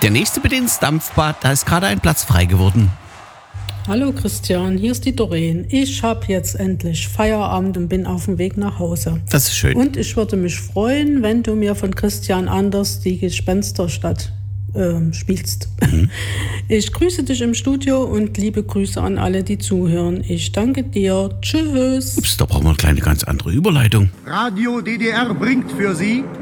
Der nächste bitte ins Dampfbad, da ist gerade ein Platz frei geworden. Hallo Christian, hier ist die Doreen. Ich habe jetzt endlich Feierabend und bin auf dem Weg nach Hause. Das ist schön. Und ich würde mich freuen, wenn du mir von Christian Anders die Gespensterstadt spielst. Ich grüße dich im Studio und liebe Grüße an alle, die zuhören. Ich danke dir. Tschüss. Ups, da brauchen wir eine kleine ganz andere Überleitung. Radio DDR bringt für Sie